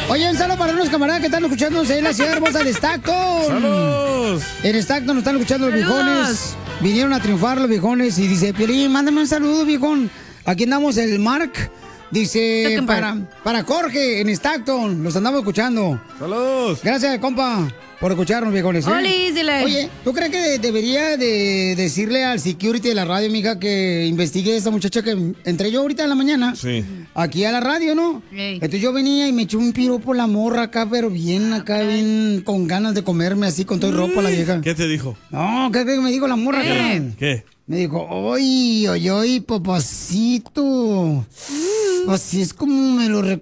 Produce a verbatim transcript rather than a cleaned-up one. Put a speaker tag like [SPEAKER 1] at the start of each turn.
[SPEAKER 1] Oye, un saludo para unos camaradas que están escuchándonos en la ciudad hermosa de Stockton.
[SPEAKER 2] ¡Saludos!
[SPEAKER 1] En Stockton nos están escuchando los
[SPEAKER 3] ¡Saludos!
[SPEAKER 1] viejones. Vinieron a triunfar los viejones y dice, Piolín, mándame un saludo, viejón. Aquí andamos el Mark. Dice,
[SPEAKER 3] Stockton
[SPEAKER 1] para, para Jorge en Stockton. Los andamos escuchando.
[SPEAKER 2] ¡Saludos!
[SPEAKER 1] Gracias, compa, por escucharnos, viejones. ¿eh?
[SPEAKER 3] Olis, dile.
[SPEAKER 1] Oye, ¿tú crees que debería de decirle al security de la radio, mija, que investigue a esta muchacha que entré yo ahorita en la mañana?
[SPEAKER 2] Sí.
[SPEAKER 1] Aquí a la radio, ¿no?
[SPEAKER 3] Ey.
[SPEAKER 1] Entonces yo venía y me eché un piropo la morra acá, pero bien acá, bien con ganas de comerme así con todo el ropa la vieja.
[SPEAKER 2] ¿Qué te dijo?
[SPEAKER 1] No, ¿qué crees que me dijo la morra,
[SPEAKER 3] ¿Qué?
[SPEAKER 1] carnal?
[SPEAKER 2] ¿Qué?
[SPEAKER 1] Me dijo, oy, oy, oy, papacito. Así es como me lo